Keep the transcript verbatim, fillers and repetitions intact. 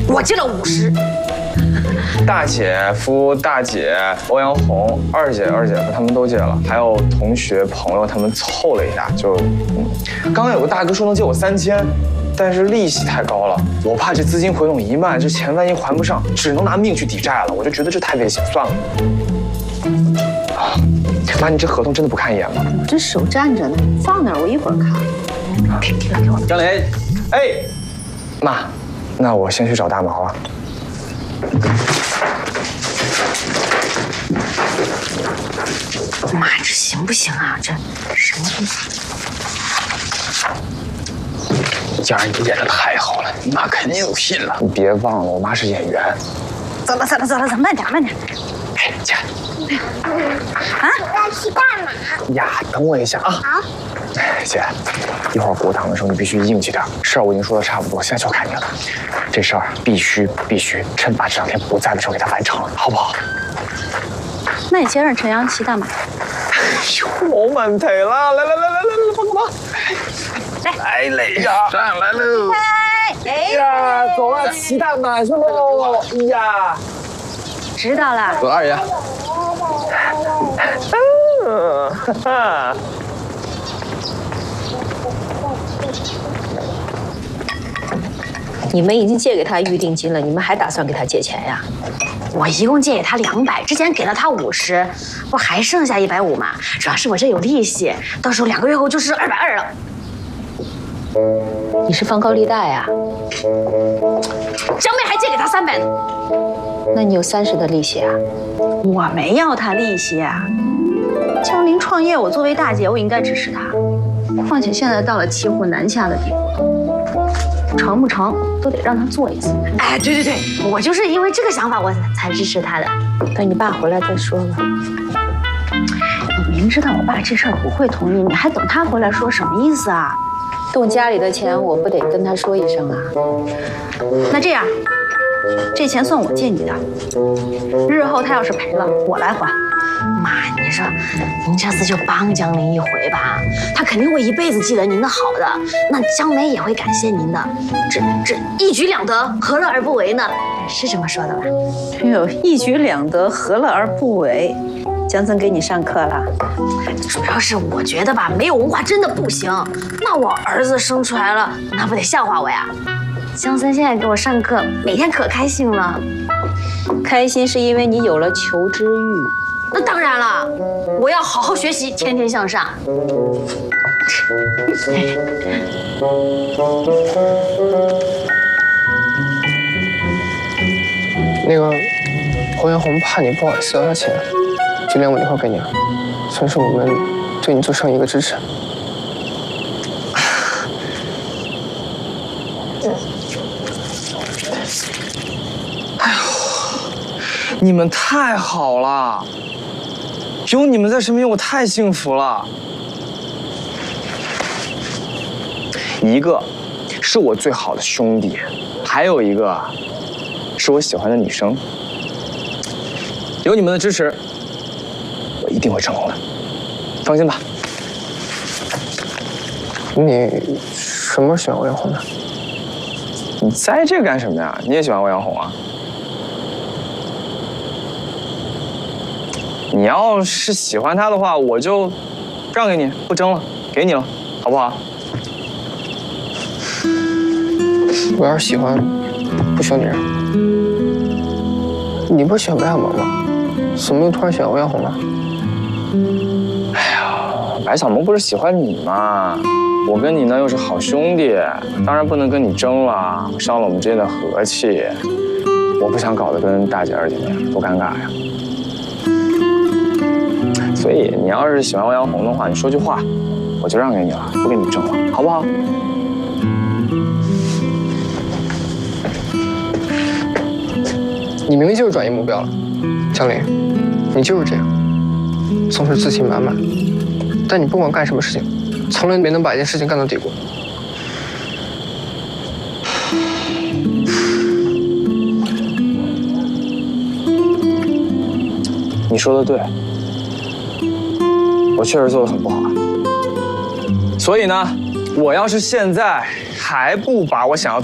我借了五十。 大姐夫、大姐、欧阳红、二姐、二姐夫他们都借了，还有同学朋友他们凑了一下，就，嗯，刚刚有个大哥说能借我三千，但是利息太高了，我怕这资金回笼一慢，这钱万一还不上，只能拿命去抵债了，我就觉得这太危险，算了。啊，妈，你这合同真的不看一眼吗？ 我这手站着呢，放那儿，我一会儿看。给给我给我。 张雷，哎，妈，那我先去找大毛了。 妈，这行不行啊？这什么东西？ 佳儿，你演的太好了，你妈肯定信了。你别忘了，我妈是演员。 走了走了走了，走慢点慢点。 哎，姐。 啊！要骑大马。 呀，等我一下啊。 好。 哎，姐，一会儿鼓掌的时候你必须硬气点。事儿我已经说的差不多，现在就看你了。这事儿必须必须趁爸这两天不在的时候给他完成了，好不好？ 那你先让陈阳骑大马。 哎呦，冇問題啦！來來來來來，放個馬。來來嚟呀！上來喽！哎呀，走啊，騎大馬去喽！哎呀， 知道了。 走，二爺。嗯，哈哈。 你们已经借给他预定金了，你们还打算给他借钱呀？ 我一共借给他两百，之前给了他五十，不还剩下一百五吗？主要是我这有利息，到时候两个月后就是二百二了。 你是放高利贷呀？ 江妹还借给他三百呢。 那你有三十的利息啊？ 我没要他利息啊。江林创业，我作为大姐，我应该支持他。况且现在到了骑虎难下的地步，成不成都得让他做一次。哎，对对对，我就是因为这个想法，我才支持他的。 等你爸回来再说吧。 你明知道我爸这事儿不会同意，你还等他回来说，什么意思啊？ 动家里的钱，我不得跟他说一声啊？ 那这样，这钱算我借你的，日后他要是赔了，我来还。妈，你说您这次就帮江林一回吧，他肯定会一辈子记得您的好的，那江梅也会感谢您的，这这一举两得，何乐而不为呢？是这么说的吧？ 哎呦，一举两得，何乐而不为？江森给你上课了？ 主要是我觉得吧，没有文化真的不行。那我儿子生出来了，那不得笑话我呀？江森现在给我上课，每天可开心了。 开心是因为你有了求知欲。 那当然了，我要好好学习，天天向上。 那个侯元红怕你不好意思要他钱，就连我一块给你了，算是我们对你做生意一个支持。 哎呦，你们太好了！有你们在身边，我太幸福了。一个是我最好的兄弟，还有一个是我喜欢的女生。有你们的支持，我一定会成功的，放心吧。 你什么喜欢欧阳红的？ 你猜这个干什么呀？你也喜欢欧阳红啊？你要是喜欢他的话，我就让给你，不争了，给你了，好不好？ 我要是喜欢，不需要你让。你不是喜欢白小萌吗？怎么又突然喜欢欧阳红了？ 哎呀，白小萌不是喜欢你吗？我跟你呢又是好兄弟，当然不能跟你争了，伤了我们之间的和气。我不想搞得跟大姐二姐那样，多尴尬呀。所以你要是喜欢欧阳红的话，你说句话，我就让给你了，不跟你争了，好不好？ 你明明就是转移目标了，江林，你就是这样，总是自信满满，但你不管干什么事情，从来没能把一件事情干到底过。 你说的对，我确实做得很不好。所以呢，我要是现在还不把我想要